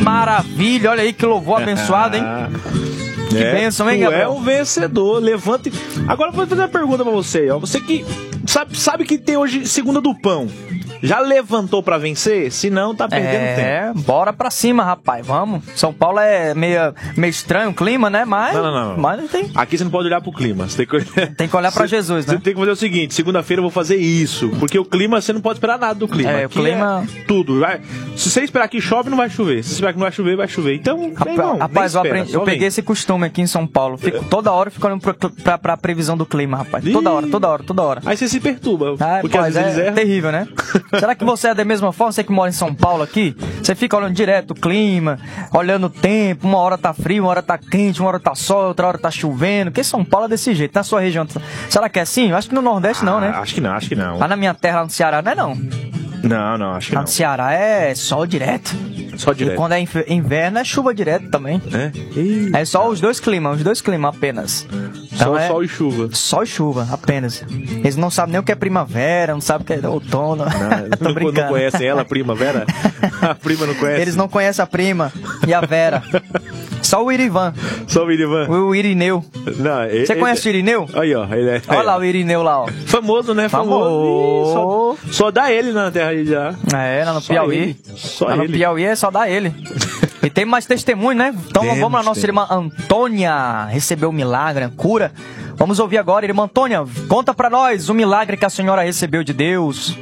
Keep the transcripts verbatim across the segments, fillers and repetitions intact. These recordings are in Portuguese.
Maravilha, olha aí que louvor abençoado, hein? Que é, bênção, hein, tu Gabriel? é um vencedor, levante. Agora eu vou fazer uma pergunta pra você, ó. Você que sabe, sabe que tem hoje segunda do pão. Já levantou pra vencer? Se não, tá perdendo é, tempo. É, bora pra cima, rapaz, vamos. São Paulo é meio, meio estranho o clima, né? Mas não, não, não. Mas não tem. Aqui você não pode olhar pro clima. Você tem que olhar, tem que olhar pra você, Jesus, né? Você tem que fazer o seguinte: segunda-feira eu vou fazer isso. Porque o clima, você não pode esperar nada do clima. É, aqui o clima. É tudo. Vai, se você esperar que chove, não vai chover. Se você esperar que não vai chover, vai chover. Então, Rapaz, não, rapaz eu, espera, aprendi, eu peguei esse costume aqui em São Paulo. Fico toda hora fico olhando pra, pra, pra previsão do clima, rapaz. Ih, toda hora, toda hora, toda hora. Aí você se perturba. Ah, porque pô, às vezes é eles erram. terrível, né? Será que você é da mesma forma? Você que mora em São Paulo aqui, você fica olhando direto o clima, olhando o tempo, uma hora tá frio, uma hora tá quente, uma hora tá sol, outra hora tá chovendo. Porque São Paulo é desse jeito, na sua região. Será que é assim? Eu acho que no Nordeste não, ah, né? Acho que não, acho que não. Lá na minha terra, lá no Ceará, não é não. Não, não, acho que lá não. No Ceará é sol direto. Só direto. E quando é inverno é chuva direto também. É? Eita. É só os dois climas, os dois climas apenas. Então só é sol e chuva. Só chuva, apenas. Eles não sabem nem o que é primavera, não sabem o que é outono. Não, não, não conhecem ela, a primavera? A prima não conhece? Eles não conhecem a prima e a Vera. Só o Irivan. Só o Irivan? O Irineu. Não, ele, Você conhece ele, o Irineu? Aí, ó. Ele é, Olha lá o Irineu lá, ó. Famoso, né? Famoso. Famoso. Só, só dá ele na terra aí já. É, lá no só Piauí. Ele. Só lá ele. no Piauí é só dá ele. E tem mais testemunho, né? Então temos, vamos lá, nossa temos. irmã Antônia recebeu o milagre, a cura. Vamos ouvir agora, irmã Antônia, conta pra nós o milagre que a senhora recebeu de Deus.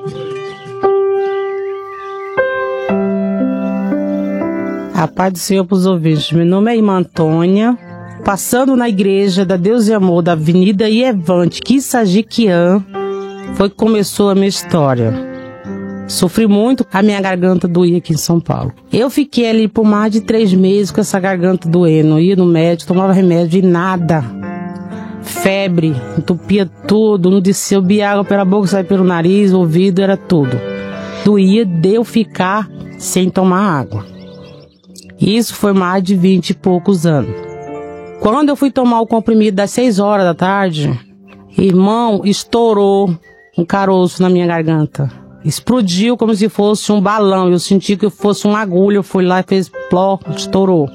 A paz do Senhor para os ouvintes. Meu nome é irmã Antônia. Passando na igreja da Deus e Amor da Avenida Ievante, Quissajiquian, foi que começou a minha história. Sofri muito, a minha garganta doía aqui em São Paulo. Eu fiquei ali por mais de três meses com essa garganta doendo. Ia no médico, tomava remédio e nada. Febre, entupia tudo, não descia, eu bebia água pela boca, saía pelo nariz, ouvido, era tudo. Doía de eu ficar sem tomar água. Isso foi mais de vinte e poucos anos. Quando eu fui tomar o comprimido das seis horas da tarde, irmão, estourou um caroço na minha garganta. Explodiu como se fosse um balão. Eu senti que fosse uma agulha. Eu fui lá e fez pló, estourou.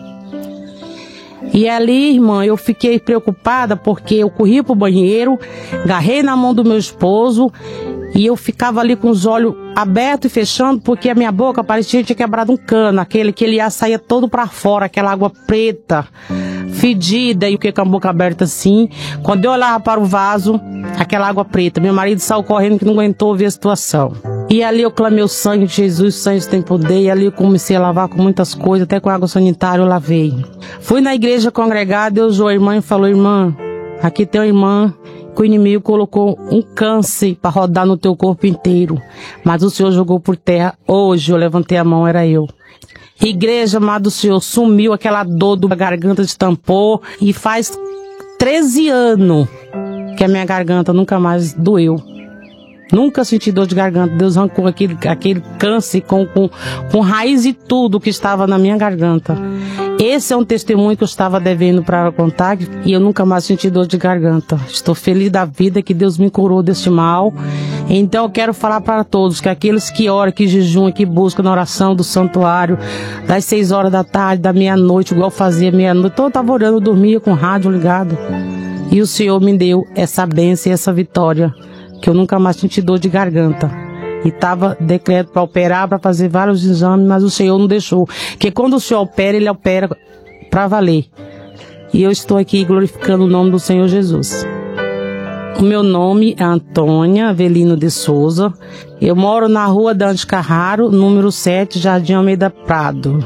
E ali, irmã, eu fiquei preocupada porque eu corri pro banheiro, agarrei na mão do meu esposo e eu ficava ali com os olhos abertos e fechando porque a minha boca parecia que tinha quebrado um cano, aquele que ele ia sair todo pra fora, aquela água preta, fedida, e o que com a boca aberta assim. Quando eu olhava para o vaso, aquela água preta, meu marido saiu correndo que não aguentou ver a situação. E ali eu clamei o sangue de Jesus, o sangue tem poder, e ali eu comecei a lavar com muitas coisas, até com água sanitária eu lavei. Fui na igreja congregada, Deus usou a irmã e falou: irmã, aqui tem uma irmã que o inimigo colocou um câncer para rodar no teu corpo inteiro, mas o Senhor jogou por terra. Hoje eu levantei a mão, era eu. Igreja, amado Senhor, sumiu aquela dor da garganta, destampou, e faz treze anos que a minha garganta nunca mais doeu. Nunca senti dor de garganta. Deus arrancou aquele, aquele câncer com, com, com raiz e tudo que estava na minha garganta. Esse é um testemunho que eu estava devendo para contar e eu nunca mais senti dor de garganta. Estou feliz da vida que Deus me curou deste mal. Então eu quero falar para todos que aqueles que oram, que jejuam, que buscam na oração do santuário, das seis horas da tarde, da meia-noite, igual eu fazia meia-noite. Então eu estava orando, eu dormia com o rádio ligado. E o Senhor me deu essa bênção e essa vitória, que eu nunca mais senti dor de garganta. E estava decreto para operar, para fazer vários exames, mas o Senhor não deixou. Porque quando o Senhor opera, Ele opera para valer. E eu estou aqui glorificando o nome do Senhor Jesus. O meu nome é Antônia Avelino de Souza. Eu moro na rua Dante Carraro, número sete, Jardim Almeida Prado.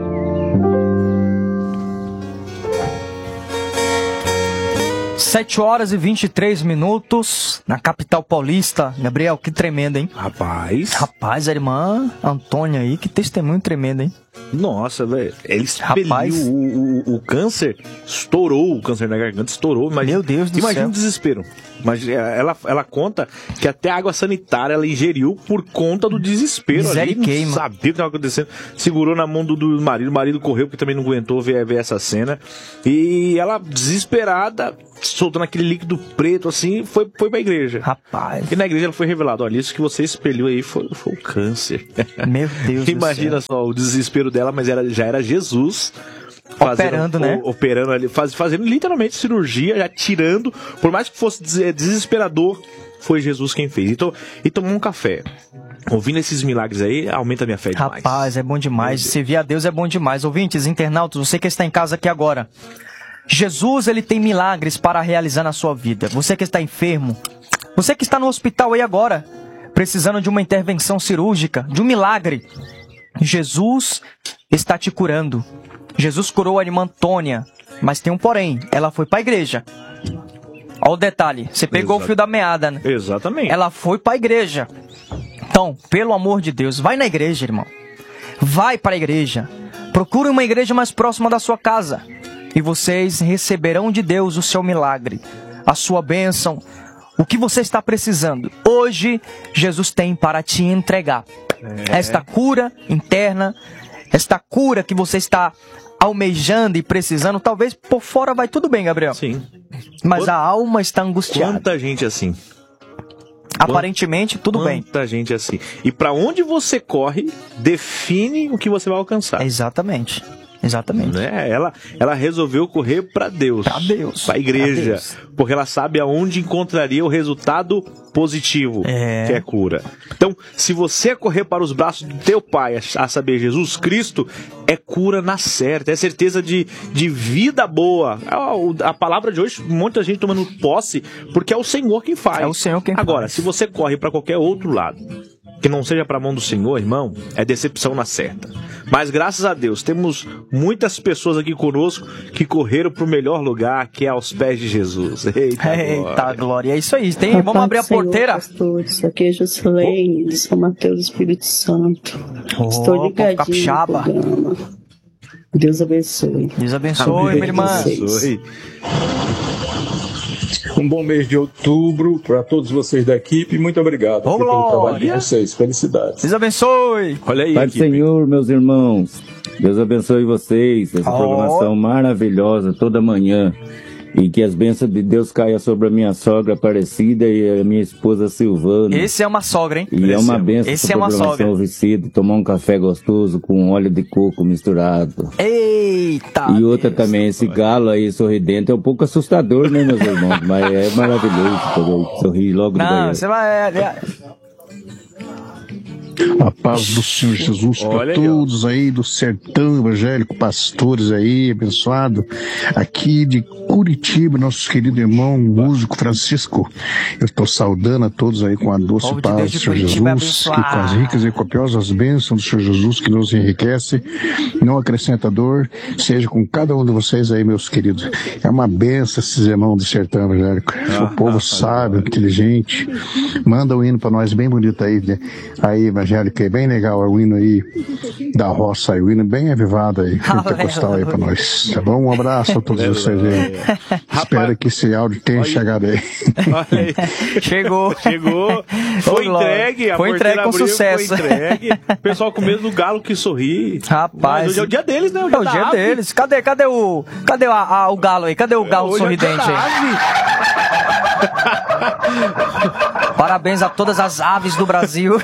sete horas e vinte e três minutos na capital paulista. Gabriel, que tremendo, hein? Rapaz. Rapaz, a irmã Antônia aí, que testemunho tremendo, hein? Nossa, velho. Ele expeliu Rapaz. o, o, o câncer, estourou o câncer na garganta, estourou. Mas meu Deus do imagina céu. o desespero. Mas ela, ela conta que até água sanitária ela ingeriu por conta do desespero. Ali, não sabia o que estava acontecendo. Segurou na mão do, do marido. O marido correu porque também não aguentou ver, ver essa cena. E ela, desesperada, soltando aquele líquido preto assim, foi, foi pra igreja. Rapaz. E na igreja ela foi revelado: olha, isso que você expeliu aí foi, foi o câncer. Meu Deus do céu. Imagina só o desespero desespero dela, mas era, já era Jesus fazendo, operando, né? O, operando ali, faz, fazendo literalmente cirurgia, já tirando, por mais que fosse desesperador, foi Jesus quem fez. Então, e tomou um café. Ouvindo esses milagres aí, aumenta a minha fé demais. Rapaz, é bom demais. Servir a Deus é bom demais. Ouvintes, internautas, você que está em casa aqui agora. Jesus, ele tem milagres para realizar na sua vida. Você que está enfermo, você que está no hospital aí agora, precisando de uma intervenção cirúrgica, de um milagre. Jesus está te curando. Jesus curou a irmã Antônia, mas tem um porém, ela foi para a igreja. Olha o detalhe, você pegou Exato. o fio da meada, né? Exatamente. Ela foi para a igreja. Então, pelo amor de Deus, vai na igreja, irmão. Vai para a igreja. Procure uma igreja mais próxima da sua casa. E vocês receberão de Deus o seu milagre, a sua bênção, o que você está precisando. Hoje, Jesus tem para te entregar. É. Esta cura interna, esta cura que você está almejando e precisando, talvez por fora vai tudo bem, Gabriel. Sim. Mas Quanta, a alma está angustiada. Quanta gente assim. Aparentemente, tudo Quanta bem. Quanta gente assim. E para onde você corre, define o que você vai alcançar. Exatamente. Exatamente. Né? Ela, ela resolveu correr para Deus. Para Deus. Para a igreja. Deus. Porque ela sabe aonde encontraria o resultado positivo, é. que é cura. Então, se você correr para os braços do teu Pai, a saber, Jesus Cristo, é cura na certa, é certeza de, de vida boa. A, a palavra de hoje, muita gente tomando posse, porque é o Senhor quem faz. É o Senhor quem Agora, faz. se você corre para qualquer outro lado, que não seja para a mão do Senhor, irmão, é decepção na certa. Mas graças a Deus, temos muitas pessoas aqui conosco que correram para o melhor lugar, que é aos pés de Jesus. Eita, Eita glória. glória. É isso aí. Tem, vamos abrir a porteira. Pastores, aqui é Jocelyn, de São Mateus, Espírito Santo. Oh, Estou ligadinho no programa. Deus abençoe. Deus abençoe, minha irmã. Abençoe. Um bom mês de outubro para todos vocês da equipe. Muito obrigado oh, pelo trabalho de vocês. Felicidades. Deus abençoe. Olha aí, Pai do Senhor, meus irmãos. Deus abençoe vocês. Essa oh. programação maravilhosa toda manhã. E que as bênçãos de Deus caiam sobre a minha sogra Aparecida e a minha esposa Silvana. Esse é uma sogra, hein? E Esse é uma bênção essa é uma sogra. Ouvecido, tomar um café gostoso com óleo de coco misturado. Eita! E outra Deus também, esse galo aí sorridente é um pouco assustador, né, meus irmãos? Mas é maravilhoso poder sorrir logo Não, do banheiro. Você vai... A paz do Senhor Jesus para todos aí do sertão evangélico, pastores aí, abençoado, aqui de Curitiba, nosso querido irmão músico Francisco. Eu estou saudando a todos aí com a doce Povo paz de do Senhor Jesus, que com as ricas e copiosas bênçãos do Senhor Jesus que nos enriquece, não acrescenta dor, seja com cada um de vocês aí, meus queridos. É uma bênção esses irmãos do sertão evangélico. Ah, o povo ah, sábio, inteligente, manda o hino para nós bem bonito aí, né? Aí, evangélico, é bem legal o hino aí da roça, aí, o hino bem avivado aí, pentecostal aí para nós. Tá bom? Um abraço a todos vocês aí. Espero que esse áudio tenha olha, chegado aí. aí. Chegou. Chegou. Foi entregue. A foi entregue com abriu, sucesso. Foi entregue. O pessoal com medo do galo que sorri. Rapaz. Mas hoje é o dia deles, né? O dia, é o dia deles. Cadê, cadê, o, cadê a, a, o galo aí? Cadê o galo hoje sorridente é aí? Parabéns a todas as aves do Brasil.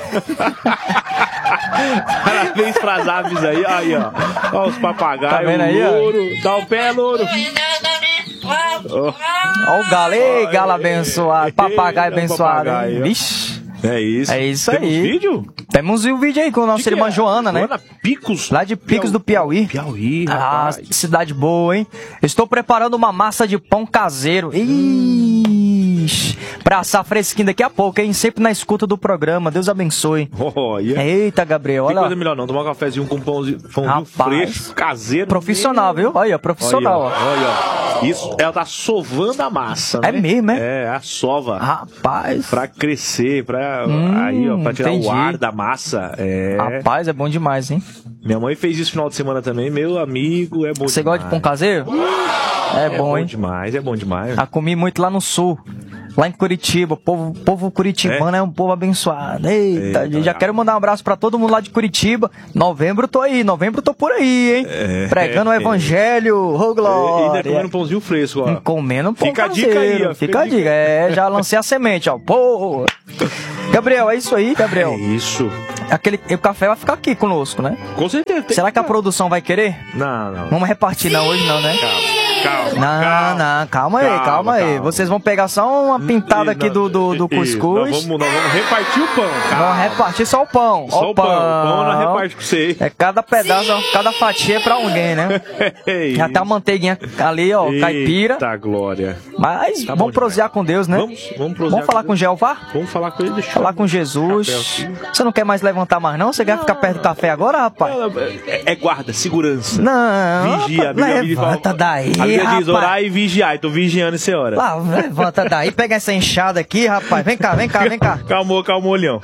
Parabéns pras aves aí. Aí, ó. Ó os papagaios. Tá vendo aí, louro. Dá o pé, louro. Ó oh. o galo, ei, galo abençoado, papagaio abençoado. Papagaio. Vixe. É isso. É isso Temos aí. vídeo? Temos um vídeo aí com a nossa irmã é? Joana, né? Joana Picos. Lá de Picos do Piauí. Piauí, ah, rapaz. Cidade boa, hein? Estou preparando uma massa de pão caseiro. Ixi. Pra assar fresquinho daqui a pouco, hein? Sempre na escuta do programa. Deus abençoe. Oh, yeah. Eita, Gabriel, olha. Tem coisa melhor não, tomar um cafezinho com pãozinho, pãozinho fresco, caseiro. Profissional, viu? Olha, profissional. Olha, olha. Isso, ela tá sovando a massa, né? É mesmo, é? É, a sova. Rapaz. Pra crescer, pra, hum, aí, ó, pra tirar entendi. o ar da massa. É. Rapaz, é bom demais, hein? Minha mãe fez isso no final de semana também, meu amigo, é bom Você demais. gosta de pão caseiro? É, é bom, bom hein? demais, é bom demais. Já comi muito lá no sul. Lá em Curitiba, o povo, povo curitibano é? é um povo abençoado. Eita, Eita já cara. Quero mandar um abraço pra todo mundo lá de Curitiba. Novembro tô aí, novembro tô por aí, hein? É, Pregando é, o evangelho, ô oh, glória. E ainda comendo um pãozinho fresco, ó. Comendo um pão Fica caseiro. a dica aí, ó. Fica a dica, é, já lancei a semente, ó. Pô. Gabriel, é isso aí, Gabriel. É isso. Aquele, o café vai ficar aqui conosco, né? Com certeza. Será que a produção vai querer? Não, não. Vamos repartir não hoje não, né? Calma. Calma, não, calma, não, calma aí, calma, calma aí. Calma. Vocês vão pegar só uma pintada aqui do, do, do cuscuz. Nós vamos, nós vamos repartir o pão, calma. Vamos repartir só o pão. Só o pão. pão. O pão nós reparte com você. É cada pedaço, Sim. cada fatia é pra alguém, né? E até a manteiguinha ali, ó, Eita caipira. Eita glória. Mas tá vamos prosear com Deus, né? Vamos, vamos prosear Vamos falar com, com Jeová? Vamos falar com ele. Deixa falar com Jesus. Você não quer mais levantar mais não? Você quer ficar perto do café agora, rapaz? É, é guarda, segurança. Não. Vigia. Levanta daí, a Bíblia rapaz. diz orar e vigiar, tô vigiando essa hora. Lá, levanta daí, pega essa enxada aqui, rapaz. Vem cá, vem cá, vem cá. Calmou, calmou, Leão.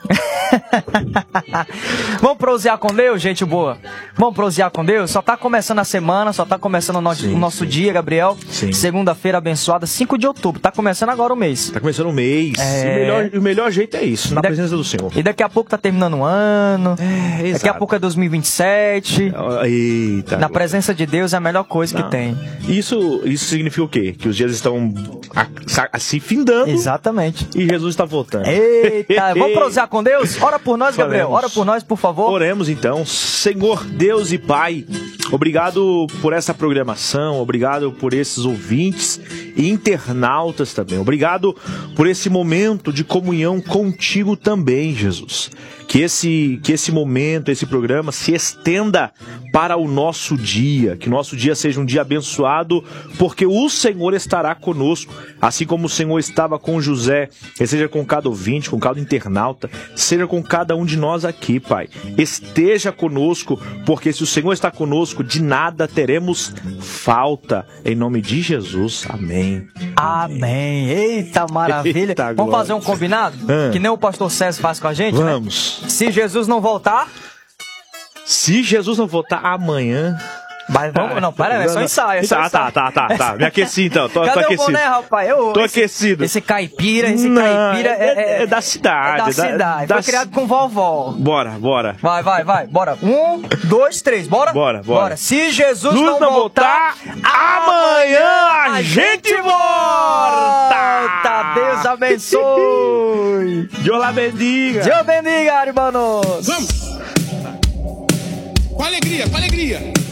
Vamos prosear com Deus, gente boa. Vamos prosear com Deus. Só tá começando a semana, só tá começando o nosso, sim, o nosso sim. dia, Gabriel. Segunda-feira abençoada, cinco de outubro. Tá começando agora o mês. Tá começando o mês. É... O, melhor, o melhor jeito é isso, na da... presença do Senhor. E daqui a pouco tá terminando o ano. É, daqui a pouco é dois mil e vinte e sete. Eita. Na presença de Deus é a melhor coisa Não. que tem. Isso, isso significa o quê? Que os dias estão se findando. Exatamente. E Jesus está voltando. Eita, vamos prosear com Deus? Ora por nós, Gabriel. Faremos. Ora por nós, por favor. Oremos então. Senhor Deus e Pai, obrigado por essa programação, obrigado por esses ouvintes e internautas também. Obrigado por esse momento de comunhão contigo também, Jesus. Que esse, que esse momento, esse programa se estenda para o nosso dia, que nosso dia seja um dia abençoado, porque o Senhor estará conosco, assim como o Senhor estava com José, que seja com cada ouvinte, com cada internauta, seja com cada um de nós aqui, Pai. Esteja conosco, porque se o Senhor está conosco, de nada teremos falta. Em nome de Jesus, amém. Amém. Eita, maravilha. Eita, vamos fazer um combinado? Ah. Que nem o pastor César faz com a gente, Vamos. Né? Se Jesus não voltar... Se Jesus não voltar amanhã... Mas vamos, não, para, é só ensaio. É só tá, ensaio. tá, tá, tá, tá. Me aqueci então. Tô, Cadê tô o aquecido. boné, rapaz? Eu, tô esse, aquecido. Esse caipira, esse não, caipira é, é, é da cidade. É da cidade. Da, Foi da criado com vovó. Bora, bora. Vai, vai, vai. Bora. Um, dois, três. Bora? Bora, bora. bora. Se Jesus Luz não voltar, voltar, amanhã a gente volta. Deus abençoe. Deus la bendiga. Deus bendiga, irmãos. Vamos. Com alegria, com alegria.